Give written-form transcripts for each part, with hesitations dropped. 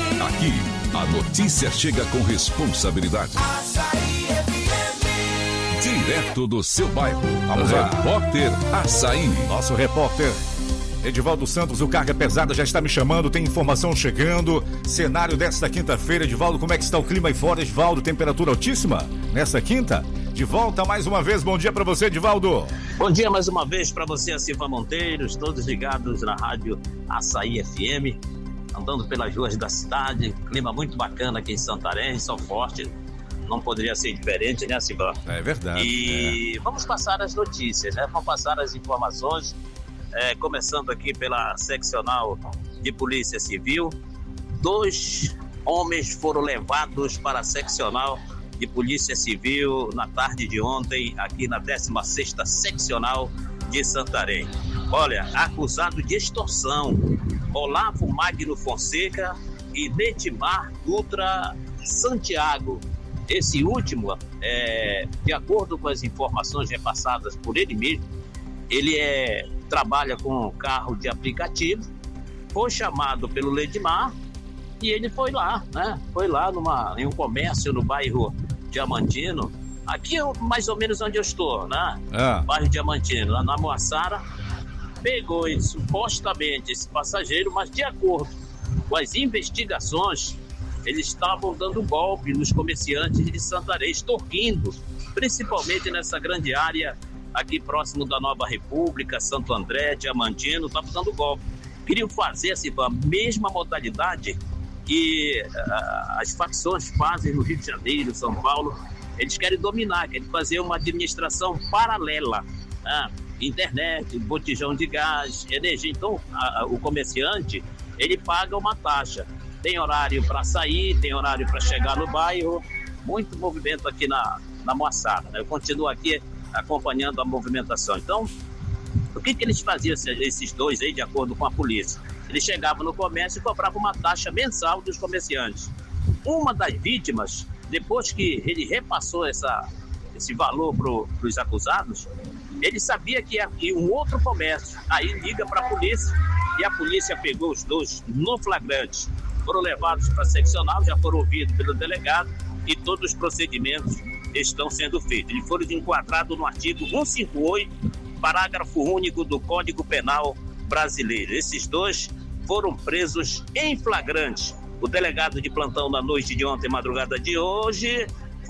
Aqui, a notícia chega com responsabilidade. Direto do seu bairro. Vamos lá. Repórter Assaí. Nosso repórter Edivaldo Santos, o Carga Pesada já está me chamando, tem informação chegando. Cenário desta quinta-feira. Edivaldo, como é que está o clima aí fora? Edivaldo, temperatura altíssima nesta quinta? De volta mais uma vez, bom dia para você, Edivaldo. Bom dia mais uma vez para você, Silva Monteiros, todos ligados na rádio Assaí FM, andando pelas ruas da cidade, clima muito bacana aqui em Santarém, sol forte, não poderia ser diferente, né, Silva? É verdade. E vamos passar as notícias, né? Vamos passar as informações, começando aqui pela seccional de Polícia Civil. 2 homens foram levados para a seccional de Polícia Civil na tarde de ontem, aqui na 16ª seccional de Santarém. Olha, acusado de extorsão, Olavo Magno Fonseca e Netimar Dutra Santiago. Esse último, de acordo com as informações repassadas por ele mesmo, ele trabalha com um carro de aplicativo, foi chamado pelo Ledimar e ele foi lá, né? Foi lá em um comércio no bairro Diamantino, aqui mais ou menos onde eu estou, né? Bairro Diamantino, lá na Moassara, pegou supostamente esse passageiro, mas de acordo com as investigações, eles estavam dando golpe nos comerciantes de Santarém, extorquindo, principalmente nessa grande área aqui próximo da Nova República, Santo André, Diamantino, estavam dando golpe. Queriam fazer a mesma modalidade que as facções fazem no Rio de Janeiro, São Paulo. Eles querem dominar, querem fazer uma administração paralela, internet, botijão de gás, energia. Então, o comerciante, ele paga uma taxa. Tem horário para sair, tem horário para chegar no bairro. Muito movimento aqui na Moassara, né? Eu continuo aqui acompanhando a movimentação. Então, o que eles faziam, esses dois aí, de acordo com a polícia? Eles chegavam no comércio e cobravam uma taxa mensal dos comerciantes. Uma das vítimas, depois que ele repassou esse valor para os acusados, ele sabia que ia em um outro comércio. Aí liga para a polícia e a polícia pegou os dois no flagrante. Foram levados para a seccional, já foram ouvidos pelo delegado e todos os procedimentos estão sendo feitos. Eles foram enquadrados no artigo 158, parágrafo único do Código Penal brasileiro. Esses dois foram presos em flagrante. O delegado de plantão na noite de ontem, madrugada de hoje,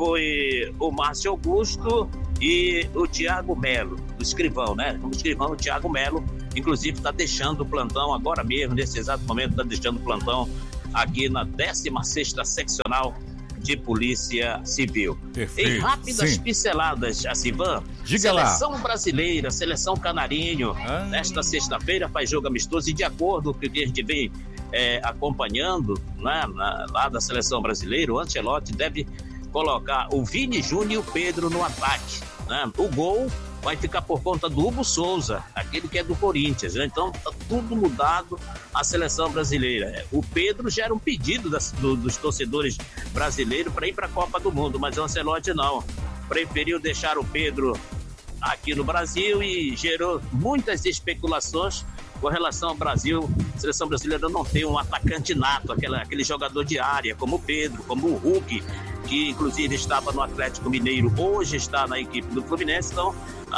foi o Márcio Augusto e o Tiago Melo, o escrivão, né? O escrivão, o Tiago Melo, inclusive está deixando o plantão agora mesmo, nesse exato momento está deixando o plantão aqui na 16ª seccional de Polícia Civil. Perfeito. Em rápidas pinceladas, Sivan, seleção brasileira, seleção Canarinho, nesta sexta-feira faz jogo amistoso e de acordo com o que a gente vem acompanhando, né, lá da seleção brasileira, o Ancelotti deve colocar o Vini Júnior e o Pedro no ataque, né? O gol vai ficar por conta do Hugo Souza, aquele que é do Corinthians, né? Então tá tudo mudado a seleção brasileira. O Pedro já era um pedido dos torcedores brasileiros para ir para a Copa do Mundo, mas o Ancelotti não, preferiu deixar o Pedro aqui no Brasil e gerou muitas especulações com relação ao Brasil. A seleção brasileira não tem um atacante nato, aquele jogador de área como o Pedro, como o Hulk, que inclusive estava no Atlético Mineiro, hoje está na equipe do Fluminense. Então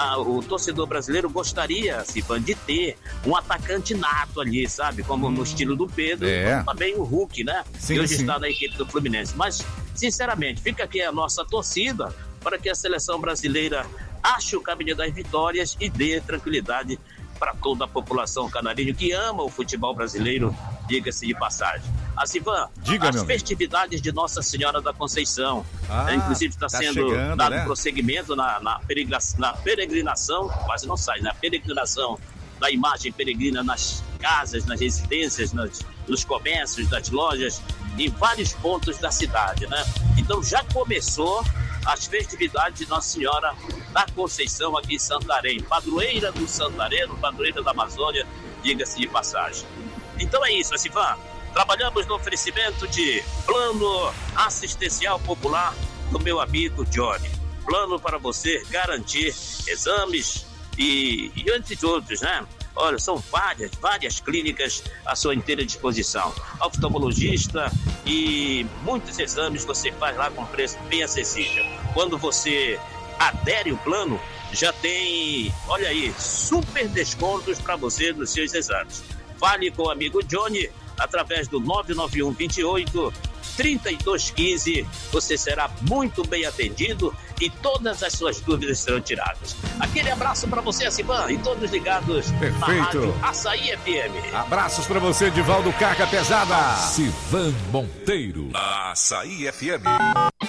o torcedor brasileiro gostaria, Sivan, de ter um atacante nato ali, sabe? Como no estilo do Pedro, como também o Hulk, né? Sim, que hoje sim. está na equipe do Fluminense. Mas, sinceramente, fica aqui a nossa torcida para que a seleção brasileira ache o caminho das vitórias e dê tranquilidade para toda a população canarinho que ama o futebol brasileiro, diga-se de passagem. Sivan, as festividades de Nossa Senhora da Conceição, inclusive está sendo chegando, dado né? prosseguimento na peregrinação, quase não sai, na peregrinação da imagem peregrina nas casas, nas residências, nos comércios, nas lojas, em vários pontos da cidade, né? Então já começou as festividades de Nossa Senhora da Conceição aqui em Santarém, padroeira do Santareno, padroeira da Amazônia, diga-se de passagem. Então é isso, Sivan. Trabalhamos no oferecimento de Plano Assistencial Popular do meu amigo Johnny. Plano para você garantir exames e entre outros, né? Olha, são várias clínicas à sua inteira disposição. Oftalmologista e muitos exames você faz lá com preço bem acessível. Quando você adere o plano, já tem, olha aí, super descontos para você nos seus exames. Fale com o amigo Johnny através do 991 28 3215. Você será muito bem atendido e todas as suas dúvidas serão tiradas. Aquele abraço para você, Sivan, e todos ligados na Rádio Açaí FM. Abraços para você, Edivaldo Carga Pesada. Sivan Monteiro, Açaí FM.